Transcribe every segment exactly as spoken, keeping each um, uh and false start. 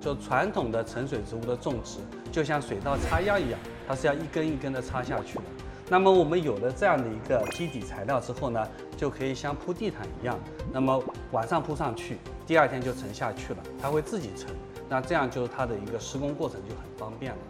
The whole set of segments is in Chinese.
就传统的沉水植物的种植，就像水稻插秧一样，它是要一根一根的插下去的。那么我们有了这样的一个基底材料之后呢，就可以像铺地毯一样，那么晚上铺上去，第二天就沉下去了，它会自己沉。那这样就是它的一个施工过程就很方便了。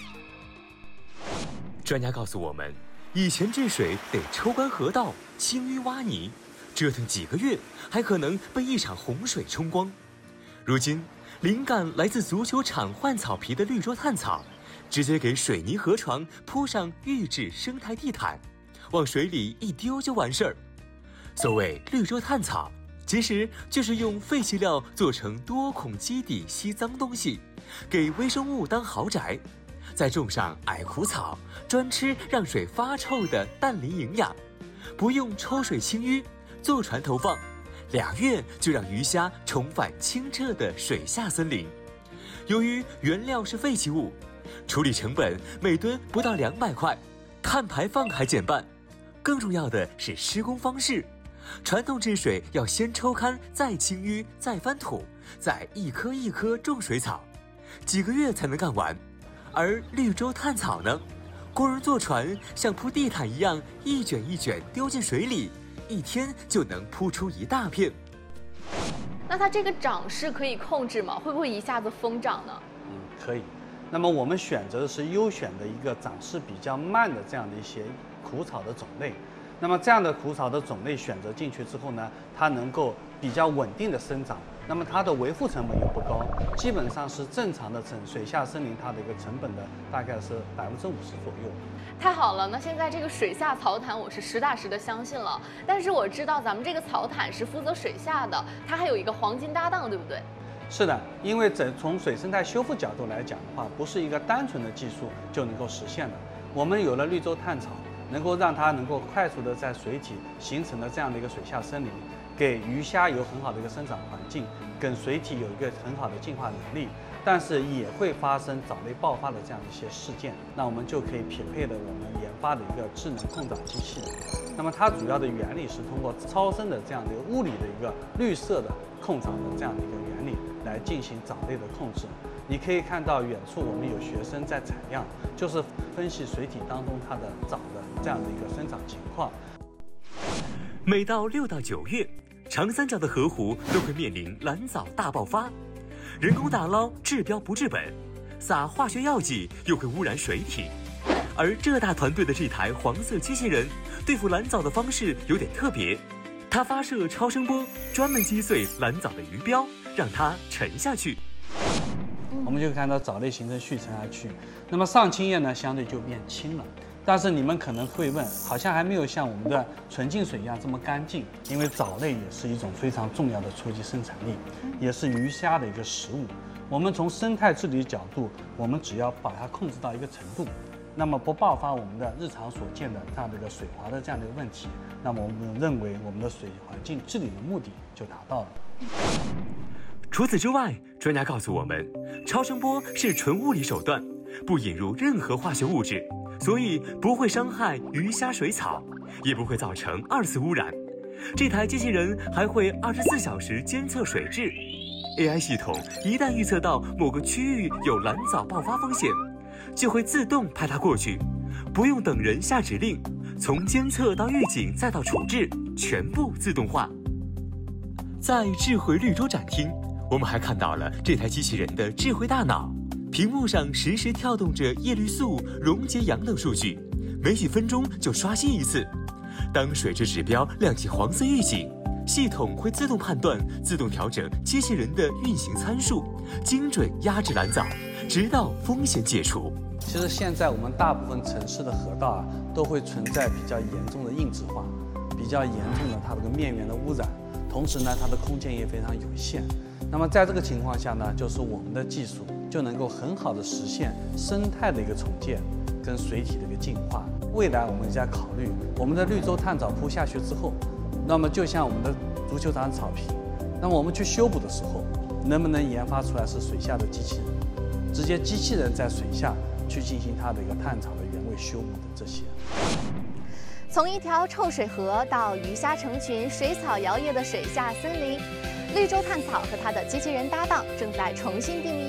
专家告诉我们，以前治水得抽干河道、清淤挖泥，折腾几个月，还可能被一场洪水冲光。如今，灵感来自足球场换草皮的绿洲炭草，直接给水泥河床铺上预制生态地毯，往水里一丢就完事儿。所谓绿洲炭草，其实就是用废弃料做成多孔基底吸脏东西，给微生物当豪宅，再种上矮苦草，专吃让水发臭的氮磷营养，不用抽水清淤，坐船投放，俩月就让鱼虾重返清澈的水下森林。由于原料是废弃物，处理成本每吨不到两百块，碳排放还减半。更重要的是施工方式，传统治水要先抽干，再清淤，再翻土，再一颗一颗种水草，几个月才能干完。而绿洲炭草呢，工人坐船像铺地毯一样，一卷一卷丢进水里，一天就能铺出一大片。 那它这个长势可以控制吗？会不会一下子疯长呢？ 嗯，可以。那么我们选择的是优选的一个长势比较慢的这样的一些苦草的种类。那么这样的苦草的种类选择进去之后呢，它能够比较稳定的生长，那么它的维护成本也不高，基本上是正常的沉水下森林它的一个成本的大概是百分之五十左右。 太好了，那现在这个水下草毯我是实打实的相信了。但是我知道咱们这个草毯是负责水下的，它还有一个黄金搭档，对不对？ 是的，因为整从水生态修复角度来讲的话，不是一个单纯的技术就能够实现的。我们有了绿洲炭草，能够让它能够快速的在水体形成了这样的一个水下森林，给鱼虾有很好的一个生长环境，跟水体有一个很好的净化能力。但是也会发生藻类爆发的这样的一些事件，那我们就可以匹配了我们研发的一个智能控藻机器人。那么它主要的原理是通过超声的这样的一个物理的一个绿色的控藻的这样的一个原理来进行藻类的控制。你可以看到远处我们有学生在采样，就是分析水体当中它的藻的这样的一个生长情况。 每到六到九月，长三角的河湖都会面临蓝藻大爆发。人工打捞治标不治本，撒化学药剂又会污染水体。而浙大团队的这台黄色机器人对付蓝藻的方式有点特别，它发射超声波，专门击碎蓝藻的鱼标，让它沉下去。 我们就看到藻类形成续沉下去，那么上清液呢相对就变轻了。但是你们可能会问，好像还没有像我们的纯净水一样这么干净，因为藻类也是一种非常重要的初级生产力，也是鱼虾的一个食物。我们从生态治理角度，我们只要把它控制到一个程度，那么不爆发我们的日常所见的这样的一个水滑的这样的一个问题，那么我们认为我们的水环境治理的目的就达到了。 除此之外，专家告诉我们，超声波是纯物理手段，不引入任何化学物质，所以不会伤害鱼虾水草，也不会造成二次污染。这台机器人还会二十四小时监测水质 ，A I 系统一旦预测到某个区域有蓝藻爆发风险，就会自动派它过去，不用等人下指令，从监测到预警再到处置，全部自动化。在智慧绿洲展厅，我们还看到了这台机器人的智慧大脑，屏幕上实时跳动着叶绿素、溶解氧等数据，每几分钟就刷新一次。当水质指标亮起黄色预警，系统会自动判断、自动调整机器人的运行参数，精准压制蓝藻，直到风险解除。 其实现在我们大部分城市的河道啊，都会存在比较严重的硬质化，比较严重的它这个面源的污染，同时呢，它的空间也非常有限。那么在这个情况下呢，就是我们的技术就能够很好的实现生态的一个重建跟水体的一个净化。未来我们在考虑我们的绿洲炭藻铺下去之后，那么就像我们的足球场草坪，那么我们去修补的时候，能不能研发出来是水下的机器人，直接机器人在水下去进行它的一个炭草的原位修补的这些。 从一条臭水河到鱼虾成群、水草摇曳的水下森林，绿洲炭草和它的机器人搭档正在重新定义